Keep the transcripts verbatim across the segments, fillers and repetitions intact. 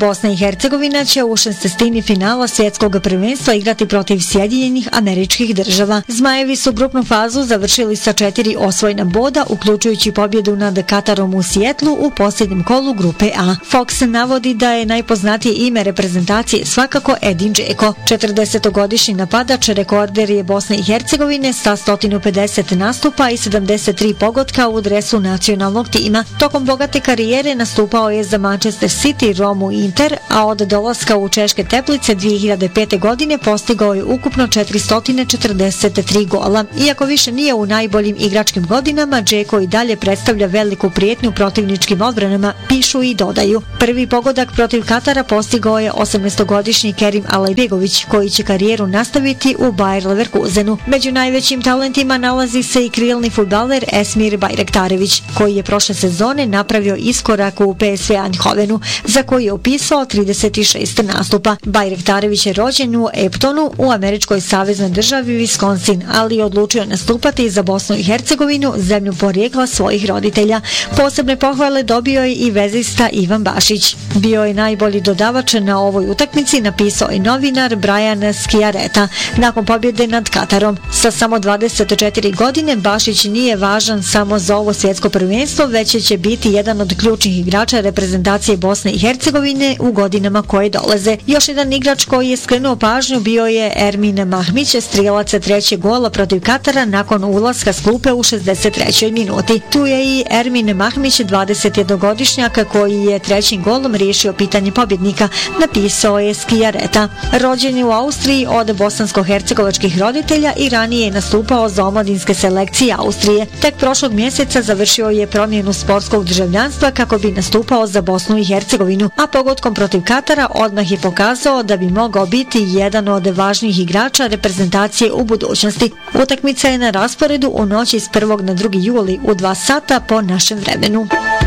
Bosna i Hercegovina će u šestnestini finala svjetskog prvenstva igrati protiv Sjedinjenih Američkih Država. Zmajevi su grupnu fazu završili sa četiri osvojena boda, uključujući pobjedu nad Katarom u Sijetlu u posljednjem kolu grupe A. Fox navodi da je najpoznatije ime reprezentacije svakako Edin Džeko. četrdesetogodišnji napadač rekorder je Bosne i Hercegovine sa sto pedeset nastupa i sedamdeset tri pogotka u dresu nacionalnog tima. Tokom bogate karijere nastupao je za Manchester City, Romu i Inter, a od dolaska u Češke Teplice dvije hiljade pete. godine postigao je ukupno četiristo četrdeset tri gola. Iako više nije u najboljim igračkim godinama, Džeko i dalje predstavlja veliku prijetnju protivničkim odbranama, pišu i dodaju. Prvi pogodak protiv Katara postigao je osamnaestogodišnji Kerim Alajbegović, koji će karijeru nastaviti u Bayer Leverkusenu. Među najvećim talentima nalazi se i krilni fudbaler Esmir Bajraktarević, koji je prošle sezone napravio iskorak u P S V Eindhovenu, za koji je upisao trideset šest nastupa. Bajraktarević je rođen u Eptonu u američkoj saveznoj državi Wisconsin, ali je odlučio nastupati za Bosnu i Hercegovinu, zemlju porijekla svojih roditelja. Posebne pohvale dobio je i vezista Ivan Bašić. Bio je najbolji dodavač na ovoj utakmici, napisao je novinar Brian Sciaretta nakon pobjede nad Katarom. Sa samo dvadeset četiri godine Bašić nije važan samo za ovo svjetsko prvenstvo, već će biti jedan od ključnih igrača reprezentacije Bosne i Hercegovine u godinama koje dolaze. Još jedan igrač koji je skrenuo pažnju bio je Ermin Mahmić, strijelac trećeg gola protiv Katara nakon ulaska s klupe u šezdeset trećoj minuti. Tu je i Ermin Mahmić, dvadesetjednogodišnjak, koji je trećim golom riješio pitanje pobjednika, napisao je Sciaretta. Rođen je u Austriji od bosansko-hercegovačkih roditelja i ranije je nastupao za omladinske selekcije Austrije. Tek prošlog mjeseca završio je promjenu sportskog državljanstva kako bi nastupao za Bosnu i Hercegovinu, a pogodkom protiv Katara odmah je pokazao da bi mogao biti jedan od važnijih igrača reprezentacije u budućnosti. Utakmica je na rasporedu u noći s prvog na drugi juli u dva sata po našem vremenu.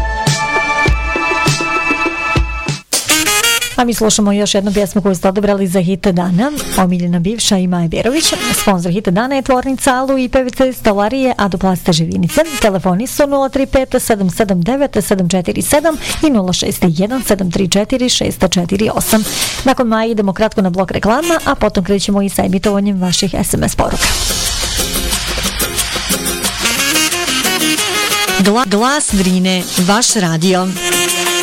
A mi slušamo još jednu pjesmu koju ste odabrali za hit dana. Omiljena bivša i Maja Bjerović. Sponsor hit dana je tvornica Alu i pevice Stolarije Adoplaste Živinice. Telefoni su nula tri pet sedam sedam devet sedam četiri sedam i nula šest jedan sedam tri četiri šest četiri osam. Nakon Maja idemo kratko na blok reklama, a potom krećemo i sa emitovanjem vaših es em es poruka. Gla, glas Drine, vaš radio.